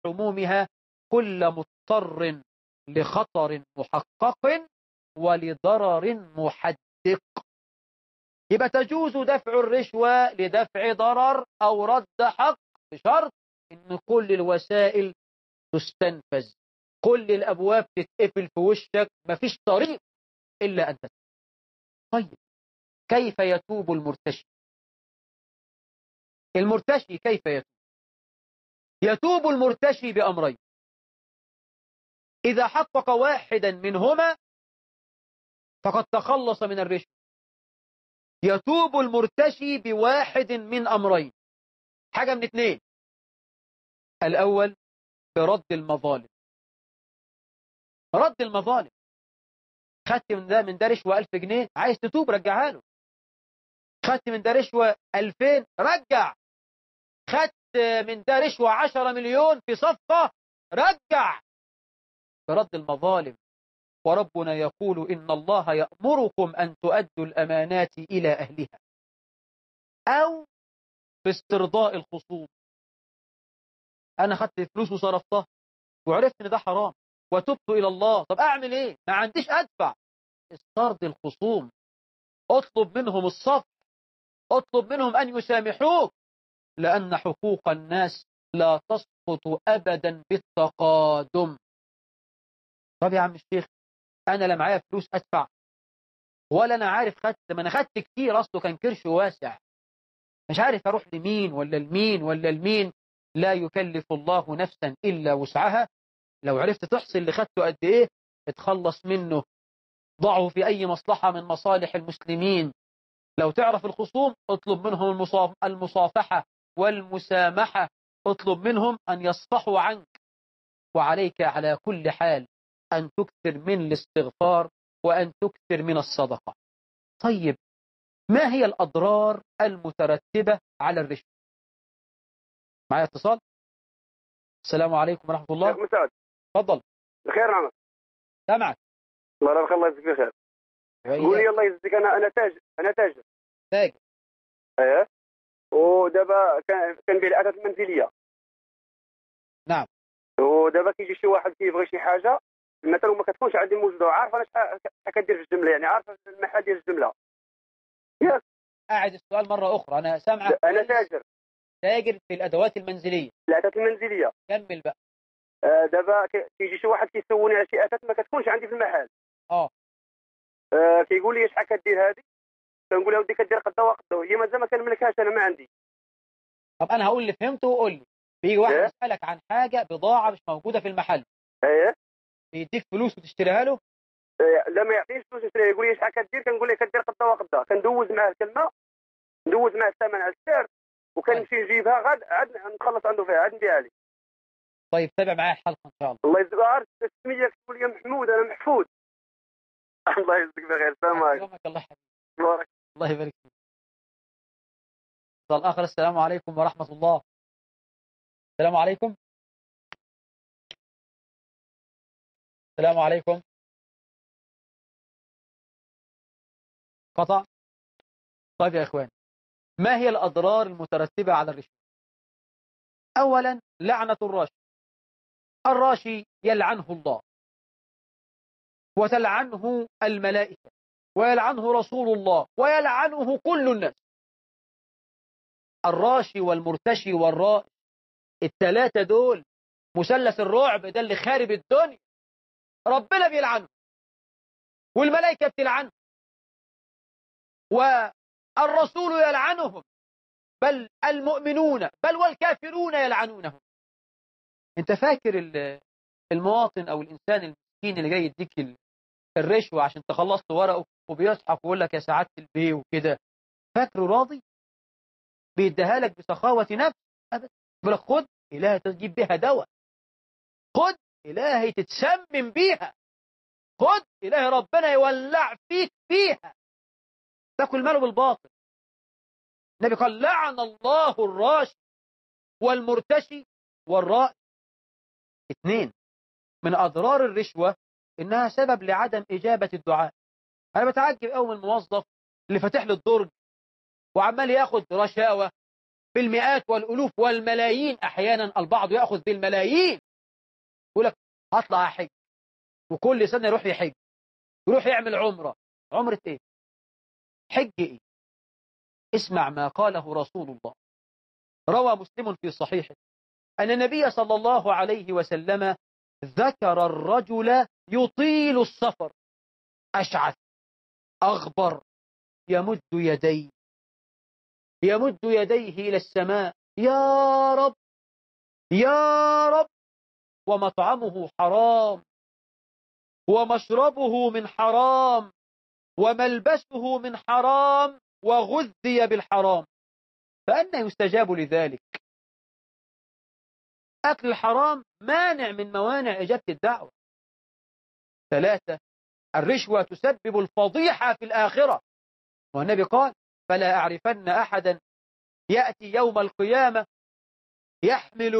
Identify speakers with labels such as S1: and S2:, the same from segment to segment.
S1: عمومها كل مضطر لخطر محقق ولضرر محدق. يبقى تجوز دفع الرشوة لدفع ضرر أو رد حق بشرط إن كل الوسائل تستنفذ، كل الأبواب تتقفل في وشك، مفيش طريق إلا أن تتوب. طيب كيف يتوب المرتشي؟ المرتشي كيف يتوب؟ يتوب المرتشي بأمرين: إذا حقق واحدا منهما فقد تخلص من الرشوة. يتوب المرتشي بواحد من أمرين، حاجة من اثنين: الأول برد المظالم. رد المظالم، خدت من ده رشوة 1000 جنيه، عايز تتوب رجعها له. خدت من ده رشوة 2000، رجع. خدت من ده رشوة 10 مليون في صفقة، رجع. برد المظالم. وربنا يقول إن الله يأمركم أن تؤدوا الأمانات إلى أهلها. أو باسترضاء الخصوم، أنا خدت فلوس وصرفتها وعرفت إن ده حرام وتبت إلى الله، طب أعمل إيه؟ ما عنديش أدفع. استرضي الخصوم، اطلب منهم الصفح، اطلب منهم أن يسامحوك، لأن حقوق الناس لا تسقط أبدا بالتقادم. طب يا عم الشيخ أنا لا معايا فلوس أدفع ولا أنا عارف خدت، ما أنا خدت كتير، أصله كان كرش واسع، مش عارف أروح لمين ولا لمين ولا لمين. لا يكلف الله نفسا إلا وسعها. لو عرفت تحصي اللي خدته قد إيه اتخلص منه، ضعه في أي مصلحة من مصالح المسلمين. لو تعرف الخصوم اطلب منهم المصافحة والمسامحة، اطلب منهم أن يصفحوا عنك. وعليك على كل حال أن تكثر من الاستغفار وأن تكثر من الصدقة. طيب ما هي الأضرار المترتبة على الرشوة؟ معايا اتصال. السلام عليكم ورحمة الله.
S2: شيخ مسعد،
S1: تفضل.
S2: بخير نعم.
S1: سامعك.
S2: الله يرحمك، الله يجزيك بخير. قولي الله يجزيك، انا تاجر.
S1: تاجر.
S2: ايه. ودابا كان بيع الاثاث المنزليه.
S1: نعم.
S2: ودابا كيجي شي واحد كيبغي شي حاجه مثلا وما كتكونش عندي موجوده، وعارف انا شحال كدير في الجمله، يعني عارف المحل ديال الجمله. ياك
S1: أعد السؤال مرة أخرى، أنا سامعك.
S2: انا تاجر.
S1: تاجر في الأدوات المنزلية.
S2: الاثاث المنزليه.
S1: كمل بقى.
S2: دابا كيجي شي واحد كيسولني على شي اثاث ما كتكونش عندي في المحل. كيقول لي شحال كدير هذه؟ كنقول له ودي كدير قدا وقدا، هي مازال ما كنملكهاش، انا ما عندي.
S1: طب أنا هقول اللي فهمته وقول لي. بيجي واحد يسألك عن حاجة، بضاعة مش موجودة في المحل.
S2: ايه.
S1: بيديك فلوس وتشتريها له؟
S2: لا ما يعطينيش فلوس نشريها، يقول لي شحال كدير؟ كنقول له كدير قدا وقدا، كندوز معاه الكلمه، ندوز معاه الثمن على السعر، وكنمشي نجيبها غاد عاد نخلص عنده فيها، عاد نبيعها لي.
S1: طيب تابع معايا الحلقة إن شاء الله.
S2: الله يجزيك. عارف السميه تقول لي محمود، انا محفوظ. الله يجزيك بخير. السلام عليكم.
S1: يومك الله حبيبي.
S2: بارك
S1: الله يبارك فيك. الآخر. السلام عليكم ورحمة الله. السلام عليكم. السلام عليكم. قطع. طيب يا إخوان، ما هي الأضرار المترتبة على الرشوة؟ أولا لعنة الراشي. الراشي يلعنه الله وتلعنه الملائكة ويلعنه رسول الله ويلعنه كل الناس. الراشي والمرتشي والرائي، الثلاثة دول مثلث الرعب ده اللي خارب الدنيا. ربنا بيلعنه والملائكة بتلعنه والرسول يلعنهم، بل المؤمنون بل والكافرون يلعنونهم. انت فاكر المواطن او الانسان المسكين اللي جاي يديك الرشوة عشان تخلص له ورقه وبيصحك ويقول لك يا سعادة البيه وكده، فاكره راضي؟ بيديها لك بسخاوة نفس ابدا. بيقول لك خد إلهي تجيب بيها دواء، خد إلهي تتسمم بيها، خد إلهي ربنا يولع فيك فيها، تاكل ماله بالباطل. النبي قال لعن الله الراشي والمرتشي والرائي. اثنين من أضرار الرشوة إنها سبب لعدم إجابة الدعاء. أنا بتعجب قوي من الموظف اللي فاتح له الدرج وعمال ياخد رشاوى بالمئات والألوف والملايين، أحيانا البعض يأخذ بالملايين، يقول لك هطلع أحج، وكل سنة يروح يحج، يروح يعمل عمرة. عمرة إيه؟ حج إيه؟ اسمع ما قاله رسول الله. روى مسلم في صحيحه أن النبي صلى الله عليه وسلم ذكر الرجل يطيل السفر، أشعث أغبر، يمد يديه إلى السماء، يا رب يا رب، ومطعمه حرام، ومشربه من حرام، وملبسه من حرام، وغذي بالحرام، فأنى يستجاب لذلك؟ أكل الحرام مانع من موانع إجابة الدعوة. 3. الرشوة تسبب الفضيحة في الآخرة، والنبي قال فلا أعرفن أحدا يأتي يوم القيامة يحمل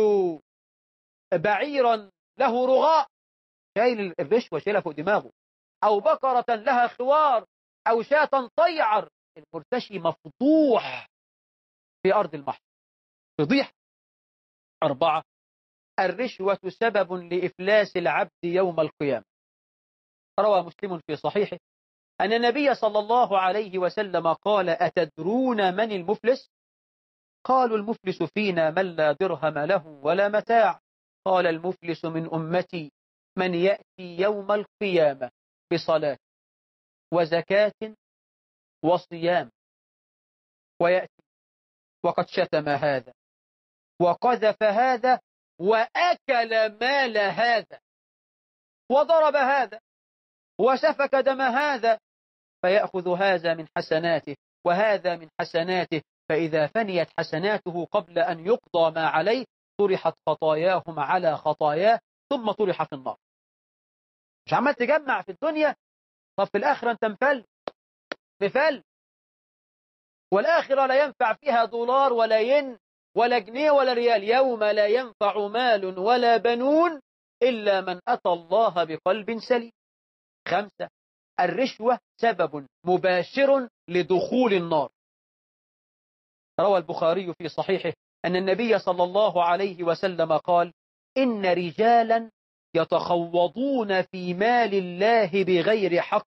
S1: بعيرا له رغاء، شايل الرشوة شايلها فوق دماغه، أو بقرة لها خوار، أو شاة طيعر، المرتشي مفضوح في أرض المحشر، فضيحة. 4. الرشوة سبب لإفلاس العبد يوم القيامة. روى مسلم في صحيحه أن النبي صلى الله عليه وسلم قال أتدرون من المفلس؟ قالوا المفلس فينا من لا درهم له ولا متاع. قال المفلس من أمتي من يأتي يوم القيامة بصلاة وزكاة وصيام، ويأتي وقد شتم هذا وقذف هذا وأكل مال هذا وضرب هذا وسفك دم هذا، فيأخذ هذا من حسناته وهذا من حسناته، فإذا فنيت حسناته قبل أن يقضى ما عليه طرحت خطاياهم على خطاياه ثم طرح في النار. مش عمال تجمع في الدنيا، طب في الآخرة أنت مفل، والآخرة لا ينفع فيها دولار ولا ين ولا جنيه ولا ريال، يوم لا ينفع مال ولا بنون إلا من أتى الله بقلب سليم. 5. الرشوة سبب مباشر لدخول النار. روى البخاري في صحيحه أن النبي صلى الله عليه وسلم قال إن رجالا يتخوضون في مال الله بغير حق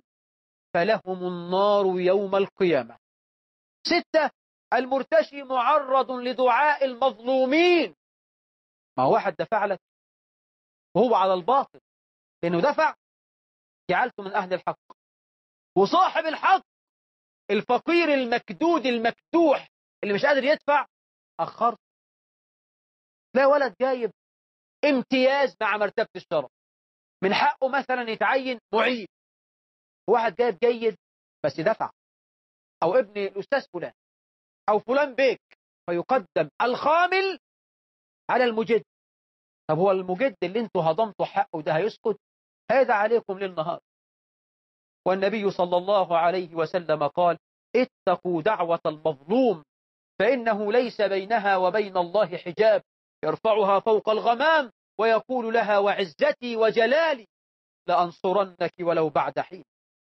S1: فلهم النار يوم القيامة. 6. المرتشي معرض لدعاء المظلومين. ما واحد دفع لك وهو على الباطل، لأنه دفع جعلته من أهل الحق، وصاحب الحق الفقير المكدود المكدوح اللي مش قادر يدفع أخرت. لا ولد جايب امتياز مع مرتبة الشرف، من حقه مثلا يتعين معيد، واحد جايب جيد بس دفع، أو ابن الأستاذ فلان أو فلان بيك، فيقدم الخامل على المجد. طب هو المجد اللي انتوا هضمتوا حقه ده هيسكت؟ هذا عليكم للنهار. والنبي صلى الله عليه وسلم قال اتقوا دعوة المظلوم فإنه ليس بينها وبين الله حجاب يرفعها فوق الغمام ويقول لها وعزتي وجلالي لأنصرنك ولو بعد حين.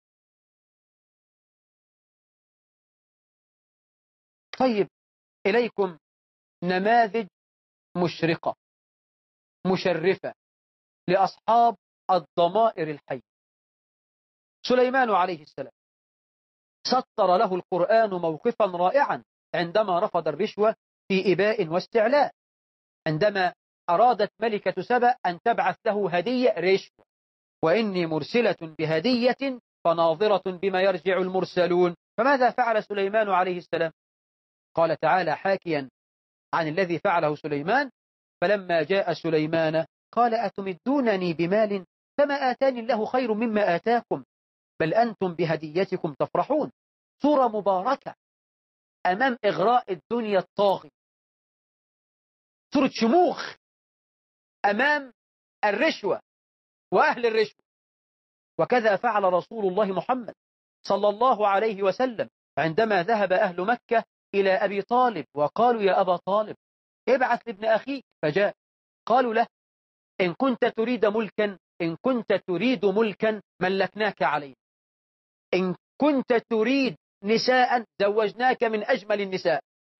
S1: طيب إليكم نماذج مشرقة مشرفة لأصحاب الضمائر الحية. سليمان عليه السلام سطر له القرآن موقفا رائعا عندما رفض الرشوة في إباء واستعلاء، عندما أرادت ملكة سبأ أن تبعث له هدية رشوة، وإني مرسلة بهدية فناظرة بما يرجع المرسلون. فماذا فعل سليمان عليه السلام؟ قال تعالى حاكيا عن الذي فعله سليمان فلما جاء سليمان قال أتمدونني بمال فما آتاني الله خير مما آتاكم بل أنتم بهديتكم تفرحون. صورة مباركة أمام إغراء الدنيا الطاغي، صورة شموخ أمام الرشوة وأهل الرشوة. وكذا فعل رسول الله محمد صلى الله عليه وسلم عندما ذهب أهل مكة إلى أبي طالب وقالوا يا أبا طالب ابعث لابن أخيك، فجاء قالوا له إن كنت تريد ملكا ملكناك عليه، إن كنت تريد نساء زوجناك من أجمل النساء،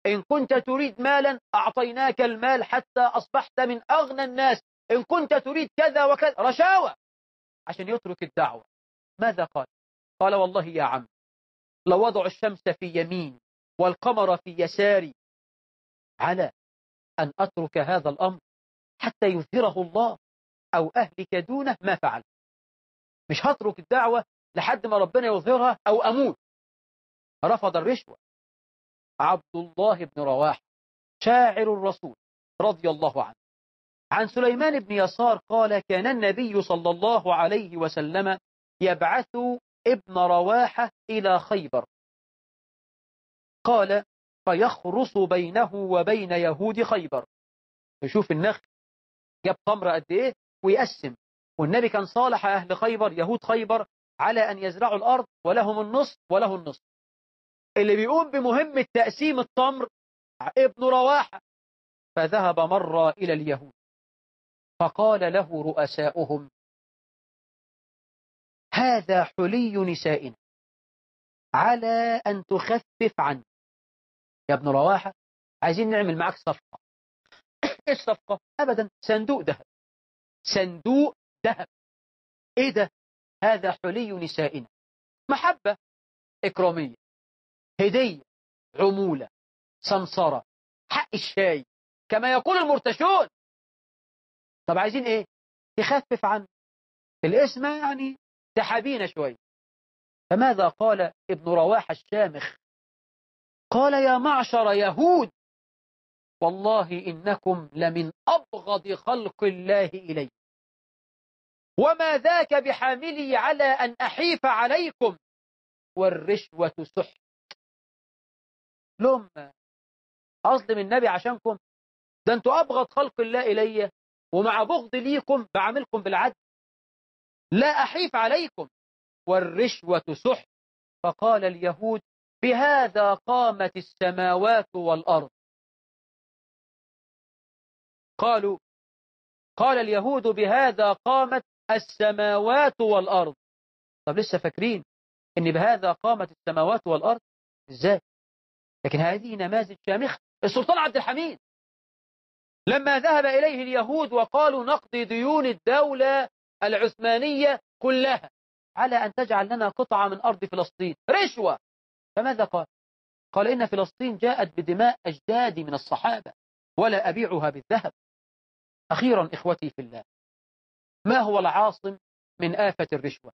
S1: إن كنت تريد مالا أعطيناك المال حتى أصبحت من أغنى الناس، إن كنت تريد كذا وكذا، رشاوى عشان يترك الدعوة. ماذا قال؟ قال والله يا عم لو وضع الشمس في يمين والقمر في يساري على أن أترك هذا الأمر حتى يظهره الله أو أهلك دونه ما فعل. مش هترك الدعوة لحد ما ربنا يظهرها أو أموت. رفض الرشوة. عبد الله بن رواحة شاعر الرسول رضي الله عنه عن سليمان بن يسار قال كان النبي صلى الله عليه وسلم يبعث ابن رواحة إلى خيبر، قال فيخرص بينه وبين يهود خيبر. يشوف النخل جاب تمر قد إيه ويقسم، والنبي كان صالح أهل خيبر يهود خيبر على أن يزرعوا الأرض ولهم النصف وله النصف. اللي بيقوم بمهمة تقسيم التمر ابن رواحة. فذهب مرة إلى اليهود فقال له رؤساؤهم هذا حلي نسائنا على أن تخفف عنه. يا ابن رواحة عايزين نعمل معك صفقة. ايه الصفقة؟ أبدا، صندوق ذهب. صندوق ذهب. ايه ده؟ هذا حلي نسائنا، محبة، إكرامية، هدية، عمولة، سمسرة، حق الشاي كما يقول المرتشون. طب عايزين ايه؟ تخفف عنه الاسم، يعني تحابينا شوية. فماذا قال ابن رواحة الشامخ؟ قال يا معشر يهود والله إنكم لمن أبغض خلق الله إلي، وما ذاك بحاملي على أن أحيف عليكم، والرشوة سحت. لهم أظلم النبي عشانكم؟ ده أنتوا أبغض خلق الله إلي، ومع بغض ليكم بعملكم بالعدل، لا أحيف عليكم، والرشوة سحت. فقال اليهود بهذا قامت السماوات والأرض. قال اليهود بهذا قامت السماوات والأرض. طب لسه فاكرين ان بهذا قامت السماوات والأرض ازاي؟ لكن هذه نماذج شامخة. السلطان عبد الحميد لما ذهب إليه اليهود وقالوا نقضي ديون الدولة العثمانية كلها على أن تجعل لنا قطعة من أرض فلسطين، رشوة. فماذا قال؟ قال إن فلسطين جاءت بدماء أجدادي من الصحابة ولا أبيعها بالذهب. أخيرا إخوتي في الله، ما هو العاصم من آفة الرشوة؟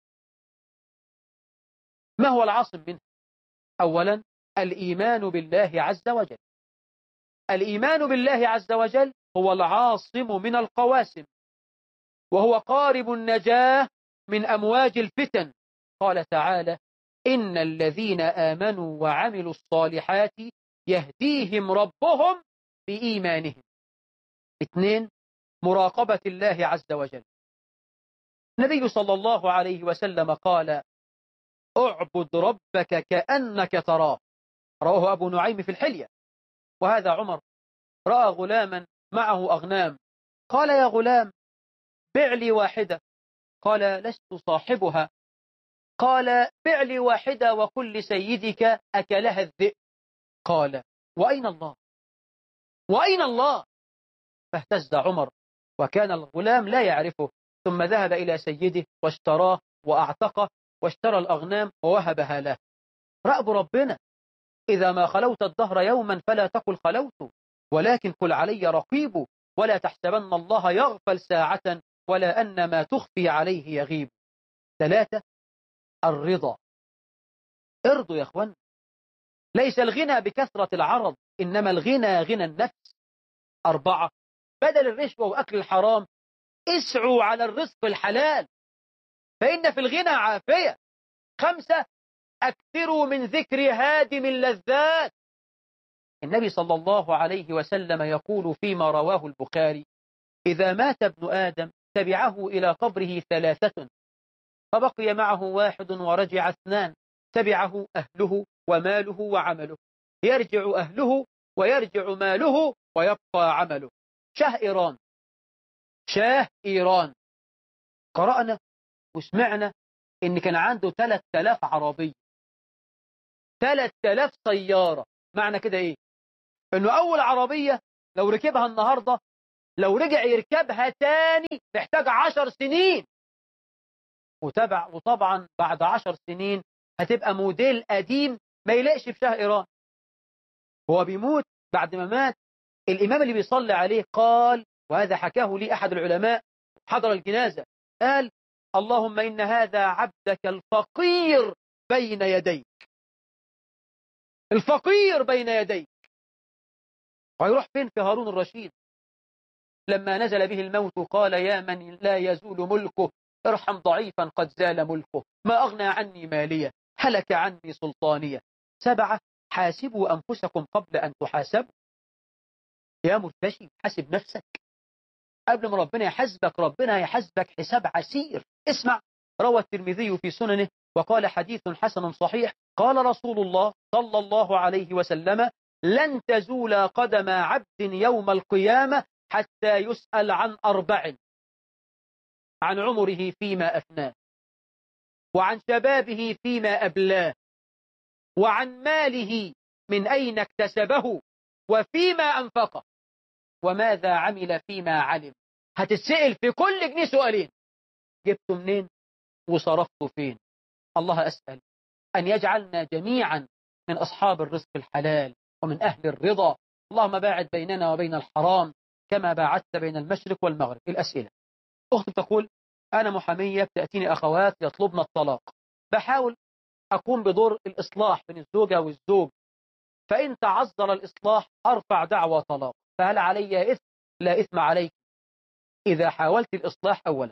S1: ما هو العاصم منه؟ أولا الإيمان بالله عز وجل. الإيمان بالله عز وجل هو العاصم من القواسم، وهو قارب النجاة من أمواج الفتن. قال تعالى إن الذين آمنوا وعملوا الصالحات يهديهم ربهم بإيمانهم. اثنين مراقبة الله عز وجل. النبي صلى الله عليه وسلم قال اعبد ربك كأنك تراه، رواه أبو نعيم في الحلية. وهذا عمر رأى غلاما معه أغنام، قال يا غلام بع لي واحدة. قال لست صاحبها. قال بع لي واحدة وقل لسيدك أكلها الذئب. قال وأين الله؟ وأين الله؟ فاهتز عمر وكان الغلام لا يعرفه، ثم ذهب إلى سيده واشتراه وأعتقه واشترى الأغنام ووهبها له. رأب ربنا إذا ما خلوت الدهر يوما فلا تقل خلوت، ولكن قل علي رقيب، ولا تحسبن الله يغفل ساعة ولا أن ما تخفي عليه يغيب. ثلاثة الرضا. ارضوا يا أخوان. ليس الغنى بكثرة العرض، إنما الغنى غنى النفس. أربعة بدل الرشوة وأكل الحرام اسعوا على الرزق الحلال فإن في الغنى عافية. خمسة أكثروا من ذكر هادم اللذات. النبي صلى الله عليه وسلم يقول فيما رواه البخاري إذا مات ابن آدم تبعه إلى قبره ثلاثة، فبقي معه واحد ورجع اثنان، تبعه أهله وماله وعمله، يرجع أهله ويرجع ماله ويبقى عمله. شاه إيران قرأنا وسمعنا إن كان عنده 3000 عربية، 3000 سيارة. معنى كده إيه؟ إنه أول عربية لو ركبها النهاردة لو رجع يركبها تاني محتاج 10 سنين، وطبعا بعد 10 سنين هتبقى موديل قديم ما يلاقش بشاه إيران. هو بيموت، بعد ما مات الإمام اللي بيصلي عليه قال، وهذا حكاه لي أحد العلماء حضر الجنازة، قال: اللهم إن هذا عبدك الفقير بين يديك، الفقير بين يديك. ويروح فين في هارون الرشيد لما نزل به الموت قال: يا من لا يزول ملكه ارحم ضعيفا قد زال ملكه، ما أغنى عني مالية هلك عني سلطانية. 7 حاسبوا أنفسكم قبل أن تحاسبوا. يا مرتشي حاسب نفسك قبل ما ربنا يحاسبك، ربنا يحاسبك حساب عسير. اسمع، روى الترمذي في سننه وقال حديث حسن صحيح، قال رسول الله صلى الله عليه وسلم: لن تزول قدم عبد يوم القيامة حتى يسأل عن 4: عن عمره فيما أفناه، وعن شبابه فيما أبلاه، وعن ماله من أين اكتسبه، وفيما أنفقه، وماذا عمل فيما علم. هتتسأل في كل جنيه سؤالين: جبته منين وصرفته فين. الله أسأل أن يجعلنا جميعا من أصحاب الرزق الحلال ومن أهل الرضا. اللهم باعد بيننا وبين الحرام كما باعدت بين المشرق والمغرب. الأسئلة: أخت تقول: أنا محامية، بتأتيني أخوات يطلبن الطلاق، بحاول أقوم بدور الإصلاح بين الزوجة والزوج، فإن تعذر الإصلاح أرفع دعوى طلاق، فهل علي إثم؟ لا إثم عليك إذا حاولت الإصلاح أولا.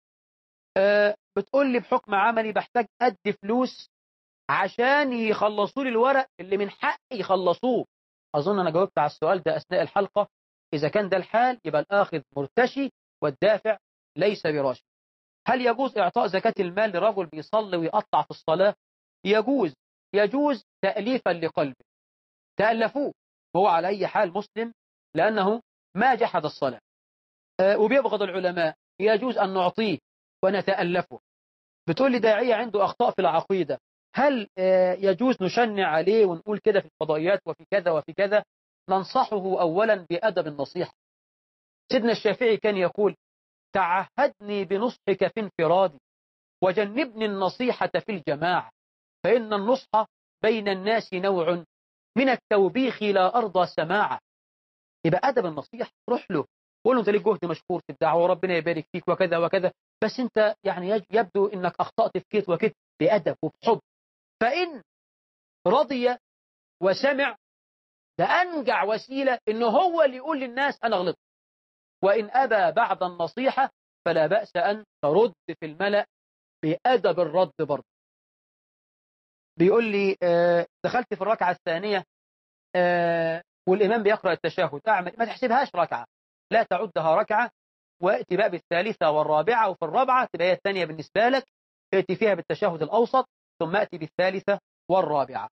S1: بتقول لي بحكم عملي بحتاج أدي فلوس عشان يخلصوا لي الورق اللي من حقي يخلصوه. أظن أنا جاوبت على السؤال ده أثناء الحلقة. إذا كان ده الحال يبقى الآخذ مرتشي والدافع ليس براشد. هل يجوز إعطاء زكاة المال لرجل بيصلي ويقطع في الصلاة؟ يجوز تأليفا لقلبه، تألفوه، هو على أي حال مسلم لأنه ما جحد الصلاة وبيبغض العلماء، يجوز أن نعطيه ونتألفه. بتقول لي داعية عنده أخطاء في العقيدة، هل يجوز نشنع عليه ونقول كده في الفضائيات وفي كذا وفي كذا؟ ننصحه أولا بأدب النصيحة. سيدنا الشافعي كان يقول: تعهدني بنصحك في انفرادي وجنبني النصيحة في الجماعة، فإن النصح بين الناس نوع من التوبيخ لا أرضى سماعة. يبقى أدب النصيحة، روح له قول له: أنت ليك جهد مشكور في الدعوة وربنا يبارك فيك وكذا وكذا، بس أنت يعني يبدو أنك أخطأت في كده وكده، بأدب وبحب. فإن رضي وسمع، ده أنجع وسيلة إنه هو اللي يقول للناس أنا غلطت. وإن أبى بعد النصيحة فلا بأس أن ترد في الملأ بأدب الرد برضه. بيقول لي دخلت في الركعة الثانية والإمام بيقرأ التشهد، أعمل ما تحسبهاش ركعة، لا تعدها ركعة، وأتي بقى بالثالثة والرابعة، وفي الرابعة تبقى هي الثانية بالنسبة لك، ائتي فيها بالتشهد الأوسط ثم أتي بالثالثة والرابعة.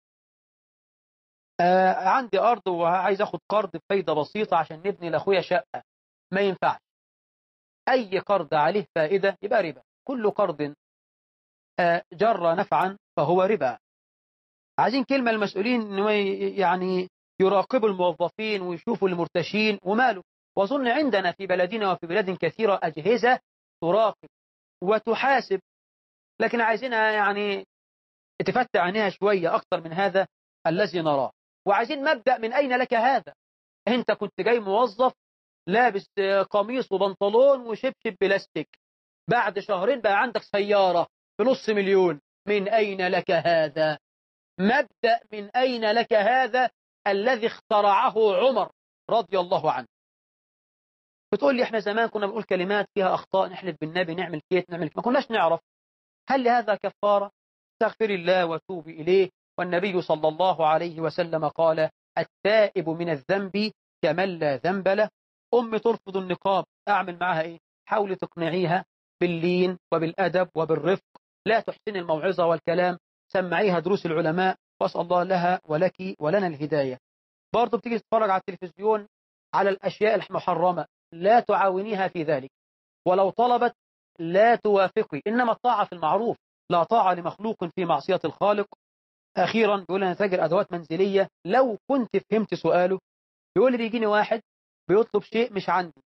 S1: عندي أرض وعايز أخد قرض بفايدة بسيطة عشان نبني لأخويا شقة، ما ينفعش. أي قرض عليه فائدة يبقى ربا، كل قرض جر نفعا فهو ربا. عايزين كلمة المسؤولين إنه يعني يراقبوا الموظفين ويشوفوا المرتشين وماله. وأظن عندنا في بلدنا وفي بلاد كثيرة أجهزة تراقب وتحاسب، لكن عايزينها يعني تفتح عينيها شوية أكثر من هذا الذي نراه. وعايزين مبدأ من أين لك هذا؟ أنت كنت جاي موظف لابس قميص وبنطلون وشبشب بلاستيك، بعد شهرين بقى عندك سيارة ب500,000، من أين لك هذا؟ مبدأ من أين لك هذا الذي اخترعه عمر رضي الله عنه. بتقول لي احنا زمان كنا بنقول كلمات فيها أخطاء، نحلف بالنبي، نعمل كيت نعمل كيت، ما كناش نعرف. هل لهذا كفارة؟ استغفر الله وتوب إليه. والنبي صلى الله عليه وسلم قال: التائب من الذنب كمن لا ذنب له. أم ترفض النقاب، أعمل معها إيه؟ حاولي تقنعيها باللين وبالأدب وبالرفق، لا تحسن الموعظة والكلام، سمعيها دروس العلماء، واسأل الله لها ولك ولنا الهداية. برضو بتيجي تتفرج على التلفزيون على الأشياء المحرمة، لا تعاونيها في ذلك، ولو طلبت لا توافقي، إنما الطاعة في المعروف، لا طاعة لمخلوق في معصية الخالق. أخيرا بيقول أنا تاجر أدوات منزلية، لو كنت فهمت سؤاله يقول لي بيجيني واحد بيطلب شيء مش عنده.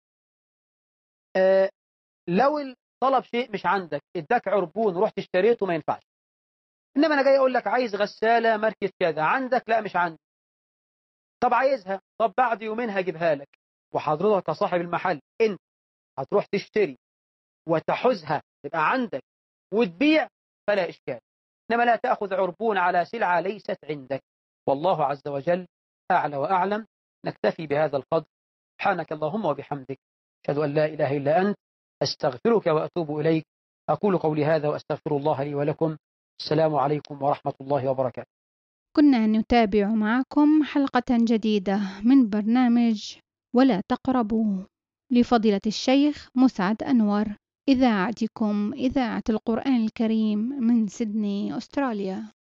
S1: لو طلب شيء مش عندك اداك عربون ورحت اشتريته ما ينفعش. انما انا جاي اقول لك عايز غسالة ماركة كذا، عندك؟ لا مش عندي. طب عايزها، طب بعد يومين هجيبها لك. وحضرتك كصاحب المحل انت هتروح تشتري وتحوزها تبقى عندك وتبيع فلا إشكال. إنما لا تأخذ عربون على سلعة ليست عندك. والله عز وجل أعلى وأعلم. نكتفي بهذا القدر. سبحانك اللهم وبحمدك، أشهد أن لا إله إلا أنت، أستغفرك وأتوب إليك. أقول قولي هذا وأستغفر الله لي ولكم. السلام عليكم ورحمة الله وبركاته.
S3: كنا نتابع معكم حلقة جديدة من برنامج ولا تقربوا لفضيلة الشيخ مسعد أنور، إذاعتكم إذاعة القرآن الكريم من سيدني، أستراليا.